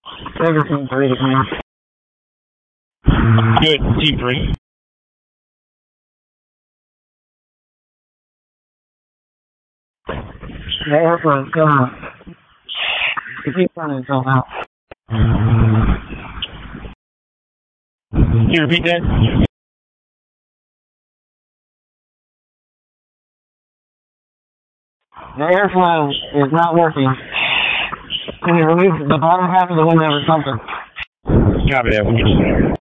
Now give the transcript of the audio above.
Everything's great, man. Good. Deep breath. The airflow's going out. The deep running is going out. Can you repeat that? The airflow is not working. Can you remove the bottom half of the window or something? Copy that one.